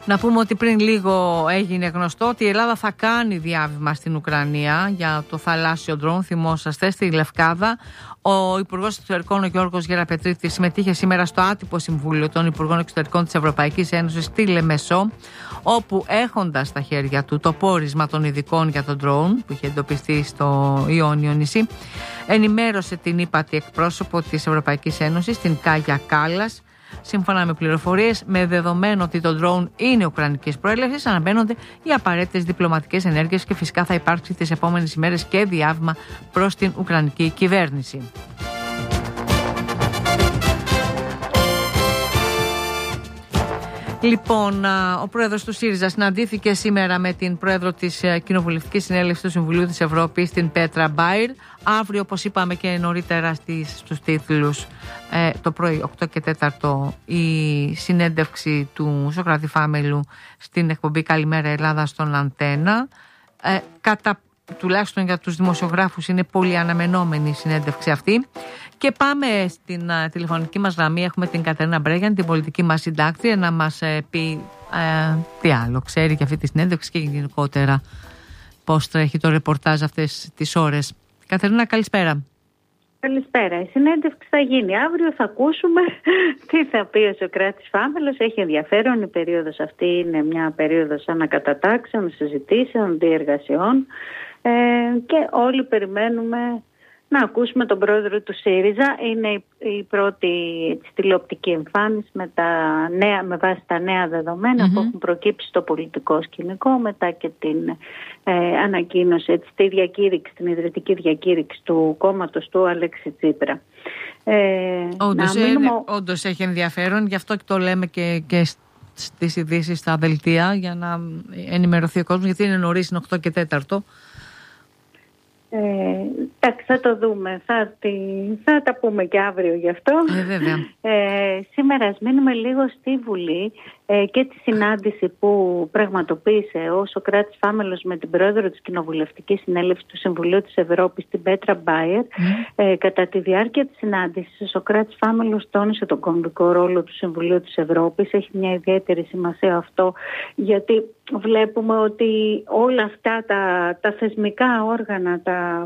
Να πούμε ότι πριν λίγο έγινε γνωστό ότι η Ελλάδα θα κάνει διάβημα στην Ουκρανία για το θαλάσσιο ντρόουν. Θυμόσαστε, στη Λευκάδα. Ο Υπουργός Εξωτερικών, ο Γιώργος Γεραπετρίτης, συμμετείχε σήμερα στο άτυπο Συμβούλιο των Υπουργών Εξωτερικών της Ευρωπαϊκής Ένωσης στη Λεμεσό, όπου έχοντας στα χέρια του το πόρισμα των ειδικών για τον ντρόουν που είχε εντοπιστεί στο Ιόνιο νησί, ενημέρωσε την ύπατη εκπρόσωπο της Ευρωπαϊκής Ένωσης, την Κάγια Κάλλας. Σύμφωνα με πληροφορίες, με δεδομένο ότι το ντρόουν είναι ουκρανικής προέλευσης, αναμένονται οι απαραίτητες διπλωματικές ενέργειες και φυσικά θα υπάρξει τις επόμενες ημέρες και διάβημα προς την ουκρανική κυβέρνηση. Λοιπόν, ο πρόεδρος του ΣΥΡΙΖΑ συναντήθηκε σήμερα με την πρόεδρο της Κοινοβουλευτικής Συνέλευσης του Συμβουλίου της Ευρώπης, την Πέτρα Μπάιρ. Αύριο, όπως είπαμε και νωρίτερα στους τίτλους, το πρωί 8 και 4, η συνέντευξη του Σωκράτη Φάμελου στην εκπομπή Καλημέρα Ελλάδα στον Αντένα. Τουλάχιστον για τους δημοσιογράφους είναι πολύ αναμενόμενη η συνέντευξη αυτή. Και πάμε στην τηλεφωνική μας γραμμή. Έχουμε την Κατερίνα Μπρέγιαν, την πολιτική μας συντάκτρια, να μας πει τι άλλο ξέρει για αυτή τη συνέντευξη και γενικότερα πώς τρέχει το ρεπορτάζ αυτές τις ώρες. Κατερίνα, καλησπέρα. Καλησπέρα. Η συνέντευξη θα γίνει αύριο. Θα ακούσουμε τι θα πει ο Σωκράτης Φάμελος. Έχει ενδιαφέρον. Η περίοδος αυτή είναι μια περίοδος ανακατατάξεων, συζητήσεων, διεργασιών και όλοι περιμένουμε να ακούσουμε τον πρόεδρο του ΣΥΡΙΖΑ. Είναι η πρώτη τηλεοπτική εμφάνιση με βάση τα νέα δεδομένα που έχουν προκύψει στο πολιτικό σκηνικό μετά και την ανακοίνωση, την ιδρυτική διακήρυξη του κόμματος του Αλέξη Τσίπρα. Όντως έχει ενδιαφέρον, γι' αυτό και το λέμε και στις ειδήσεις στα δελτία, για να ενημερωθεί ο κόσμος, γιατί είναι νωρίς, είναι 8 και 4. Εντάξει, θα το δούμε. Θα τα πούμε και αύριο γι' αυτό. Σήμερα ας μείνουμε λίγο στη Βουλή και τη συνάντηση που πραγματοποίησε ο Σωκράτης Φάμελος με την πρόεδρο της Κοινοβουλευτικής Συνέλευσης του Συμβουλίου της Ευρώπης, την Πέτρα Μπάιερ. Κατά τη διάρκεια της συνάντησης, ο Σωκράτης Φάμελος τόνισε τον κομβικό ρόλο του Συμβουλίου της Ευρώπης. Έχει μια ιδιαίτερη σημασία αυτό, γιατί βλέπουμε ότι όλα αυτά τα θεσμικά όργανα,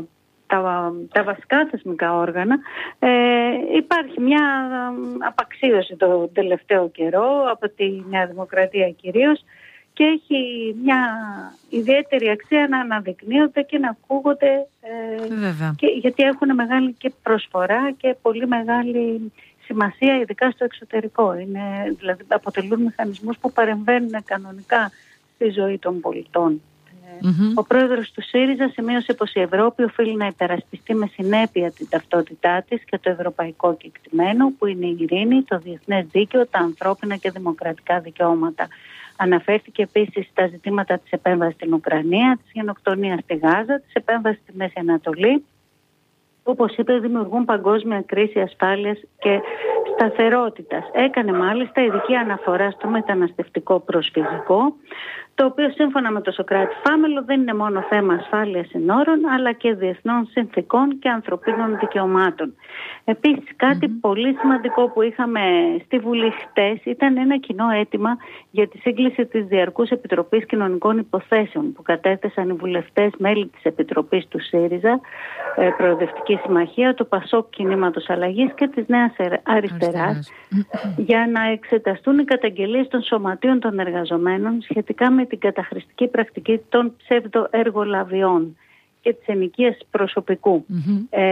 τα βασικά θεσμικά όργανα, υπάρχει μια απαξίωση το τελευταίο καιρό από τη Νέα Δημοκρατία κυρίως, και έχει μια ιδιαίτερη αξία να αναδεικνύονται και να ακούγονται, γιατί έχουν μεγάλη και προσφορά και πολύ μεγάλη σημασία, ειδικά στο εξωτερικό. Δηλαδή αποτελούν μηχανισμούς που παρεμβαίνουν κανονικά στη ζωή των πολιτών. Ο πρόεδρος του ΣΥΡΙΖΑ σημείωσε πως η Ευρώπη οφείλει να υπερασπιστεί με συνέπεια την ταυτότητά της και το ευρωπαϊκό κεκτημένο, που είναι η ειρήνη, το διεθνές δίκαιο, τα ανθρώπινα και δημοκρατικά δικαιώματα. Αναφέρθηκε επίσης στα ζητήματα της επέμβασης στην Ουκρανία, της γενοκτονίας στη Γάζα, της επέμβασης στη Μέση Ανατολή. Όπως είπε, δημιουργούν παγκόσμια κρίση ασφάλειας και σταθερότητας. Έκανε μάλιστα ειδική αναφορά στο μεταναστευτικό προσφυγικό, το οποίο σύμφωνα με τον Σωκράτη Φάμελο δεν είναι μόνο θέμα ασφάλειας συνόρων, αλλά και διεθνών συνθηκών και ανθρωπίνων δικαιωμάτων. Επίσης, κάτι πολύ σημαντικό που είχαμε στη Βουλή χτες ήταν ένα κοινό αίτημα για τη σύγκληση της Διαρκούς Επιτροπής Κοινωνικών Υποθέσεων, που κατέθεσαν οι βουλευτές μέλη της Επιτροπής του ΣΥΡΙΖΑ, Προοδευτική Συμμαχία, του ΠΑΣΟΚ Κινήματος Αλλαγής και της Νέας Αριστεράς, για να εξεταστούν οι καταγγελίες των σωματείων των εργαζομένων σχετικά με την καταχρηστική πρακτική των ψευδοεργολαβιών και της ενοικίας προσωπικού.